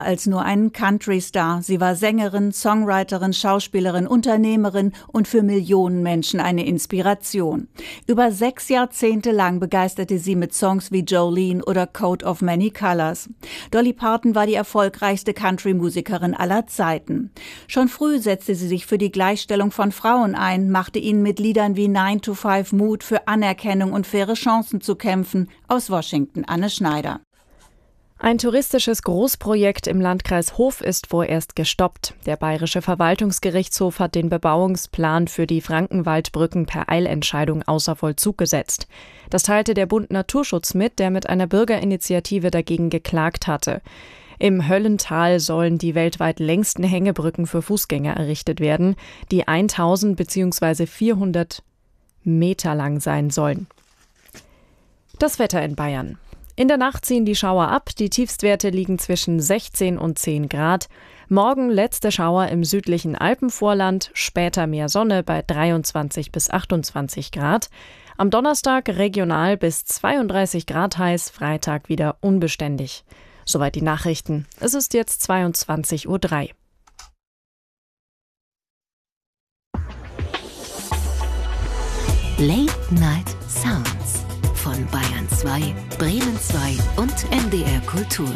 als nur einen Country-Star. Sie war Sängerin, Songwriterin, Schauspielerin, Unternehmerin und für Millionen Menschen eine Inspiration. Über 6 Jahrzehnte lang begeisterte sie mit Songs wie Jolene oder Coat of Many Colors. Dolly Parton war die erfolgreichste Country-Musikerin aller Zeiten. Schon früh setzte sie sich für die Gleichstellung von Frauen ein, machte ihnen mit Liedern wie 9 to 5 Mut, für Anerkennung und faire Chancen zu kämpfen. Aus Washington, Anne Schneider. Ein touristisches Großprojekt im Landkreis Hof ist vorerst gestoppt. Der Bayerische Verwaltungsgerichtshof hat den Bebauungsplan für die Frankenwaldbrücken per Eilentscheidung außer Vollzug gesetzt. Das teilte der Bund Naturschutz mit, der mit einer Bürgerinitiative dagegen geklagt hatte. Im Höllental sollen die weltweit längsten Hängebrücken für Fußgänger errichtet werden, die 1000 bzw. 400 Meter lang sein sollen. Das Wetter in Bayern. In der Nacht ziehen die Schauer ab, die Tiefstwerte liegen zwischen 16 und 10 Grad. Morgen letzte Schauer im südlichen Alpenvorland, später mehr Sonne bei 23 bis 28 Grad. Am Donnerstag regional bis 32 Grad heiß, Freitag wieder unbeständig. Soweit die Nachrichten. Es ist jetzt 22:03 Uhr. Late Night Sounds von Bayern 2, Bremen 2 und NDR Kultur.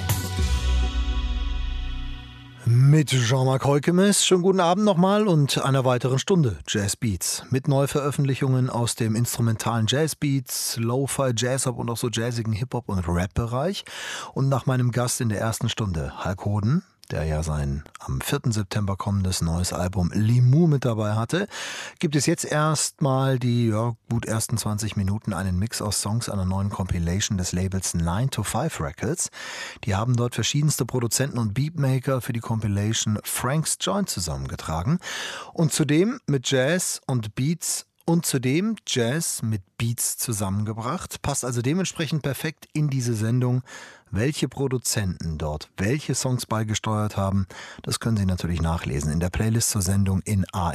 Mit Jean-Marc Heukemes, schönen guten Abend nochmal und einer weiteren Stunde Jazz Beats. Mit Neuveröffentlichungen aus dem instrumentalen Jazz Beats, Lo-Fi, Jazz-Hop und auch so jazzigen Hip-Hop- und Rap-Bereich. Und nach meinem Gast in der ersten Stunde, Hulk Hoden, der ja sein am 4. September kommendes neues Album Limu mit dabei hatte, gibt es jetzt erstmal die gut ersten 20 Minuten einen Mix aus Songs einer neuen Compilation des Labels 9 to 5 Records. Die haben dort verschiedenste Produzenten und Beatmaker für die Compilation Frank's Joint zusammengetragen und zudem mit Jazz und Beats und zudem Jazz mit Beats zusammengebracht. Passt also dementsprechend perfekt in diese Sendung. Welche Produzenten dort welche Songs beigesteuert haben, das können Sie natürlich nachlesen in der Playlist zur Sendung in ARD